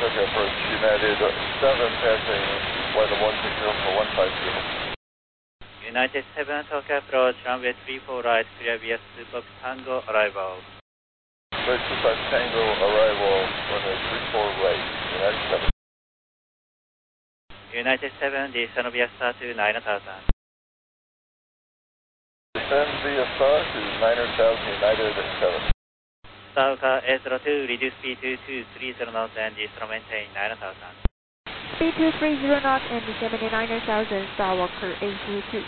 Okay, first United 7 passing flight of 160 for 150. United 7 Tokyo approach, runway 34 right, clear via Box Tango arrival. Clear 25 Tango arrival, runway 34 right, United 7. United 7, descend via star to 9000. Descend via star to 9000, United 7. Sauka A02, reduce speed to 230 knots and descend maintain 9000. Speed 230 knots and descend 9000, Skywalker A02.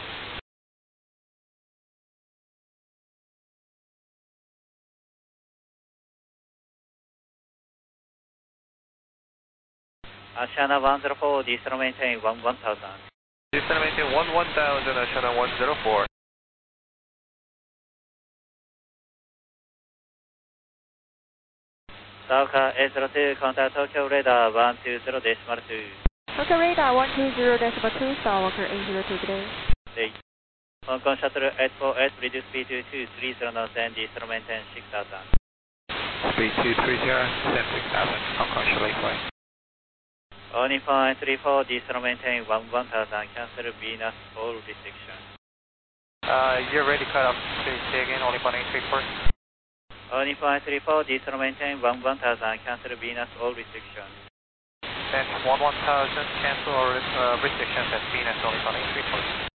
Ashana 104, descend maintain 1000. Descend maintain 1000, Ashana 104. Sauka A02, contact Tokyo radar 120.2. Tokyo radar 120.2, Skywalker A02 today. Hong Kong Shuttle 848, reduce speed to 230 knots and descend maintain 6000. Speed 230, descend 6000, Hong Kong Shuttle 848. Nippon 34, descend maintain 1000, cancel Venus all restrictions. You're ready, cut off, please say again, Nippon 834. Nippon 34, descend maintain 1000, cancel Venus all restrictions. Then 1000, cancel all restrictions at Venus, Nippon 834.